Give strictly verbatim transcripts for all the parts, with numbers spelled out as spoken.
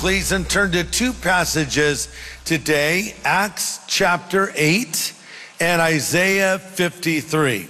Please and turn to two passages today, Acts chapter eight and Isaiah fifty-three.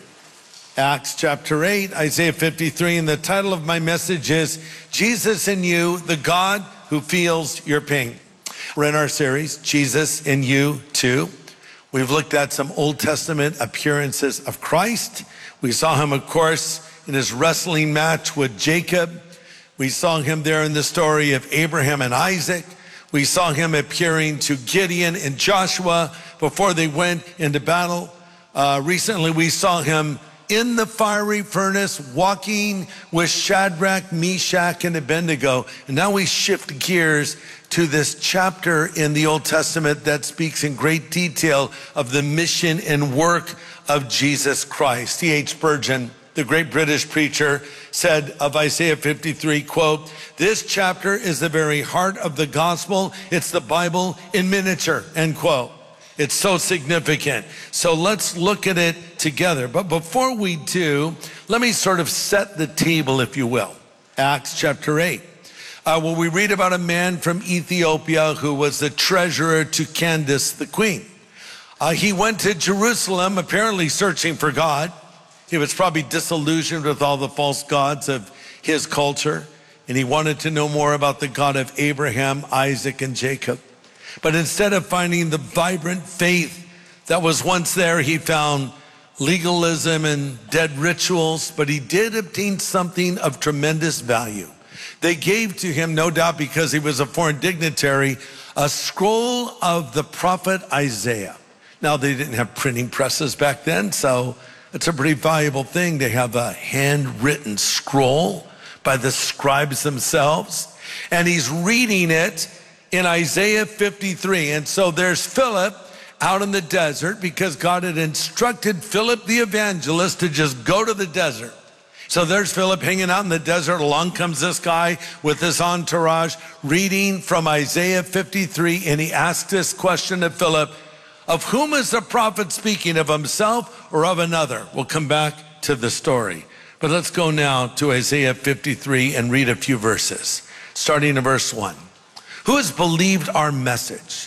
Acts chapter eight, Isaiah fifty-three, and the title of my message is Jesus in You, the God Who Feels Your Pain. We're in our series, Jesus in You Too. We've looked at some Old Testament appearances of Christ. We saw him, of course, in his wrestling match with Jacob. We saw him there in the story of Abraham and Isaac. We saw him appearing to Gideon and Joshua before they went into battle. Uh, recently, we saw him in the fiery furnace, walking with Shadrach, Meshach, and Abednego. And now we shift gears to this chapter in the Old Testament that speaks in great detail of the mission and work of Jesus Christ. T H Spurgeon, the great British preacher, said of Isaiah fifty-three, quote, "This chapter is the very heart of the gospel. It's the Bible in miniature," end quote. It's so significant. So let's look at it together. But before we do, let me sort of set the table, if you will. Acts chapter eight. Uh, well, we read about a man from Ethiopia who was the treasurer to Candace, the queen. Uh, he went to Jerusalem, apparently searching for God. He was probably disillusioned with all the false gods of his culture, and he wanted to know more about the God of Abraham, Isaac, and Jacob. But instead of finding the vibrant faith that was once there, he found legalism and dead rituals, but he did obtain something of tremendous value. They gave to him, no doubt because he was a foreign dignitary, a scroll of the prophet Isaiah. Now, they didn't have printing presses back then, so it's a pretty valuable thing to have a handwritten scroll by the scribes themselves. And he's reading it in Isaiah fifty-three. And so there's Philip out in the desert because God had instructed Philip the evangelist to just go to the desert. So there's Philip hanging out in the desert. Along comes this guy with his entourage reading from Isaiah fifty-three. And he asked this question of Philip: of whom is the prophet speaking, of himself or of another? We'll come back to the story. But let's go now to Isaiah fifty-three and read a few verses, starting in verse one. Who has believed our message?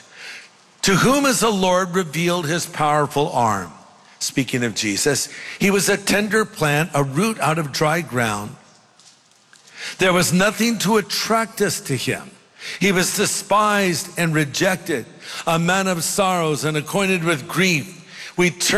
To whom has the Lord revealed his powerful arm? Speaking of Jesus, he was a tender plant, a root out of dry ground. There was nothing to attract us to him. He was despised and rejected, a man of sorrows and acquainted with grief. We turned